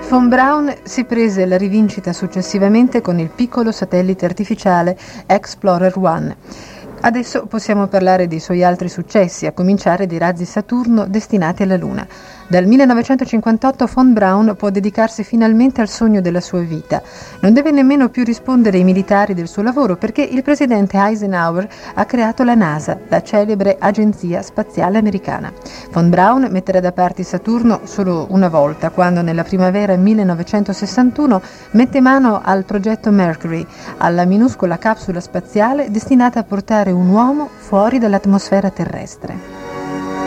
Von Braun si prese la rivincita successivamente con il piccolo satellite artificiale Explorer 1. Adesso possiamo parlare dei suoi altri successi, a cominciare dai razzi Saturno destinati alla Luna. Dal 1958 Von Braun può dedicarsi finalmente al sogno della sua vita. Non deve nemmeno più rispondere ai militari del suo lavoro perché il presidente Eisenhower ha creato la NASA, la celebre agenzia spaziale americana. Von Braun metterà da parte Saturno solo una volta, quando nella primavera 1961 mette mano al progetto Mercury, alla minuscola capsula spaziale destinata a portare un uomo fuori dall'atmosfera terrestre.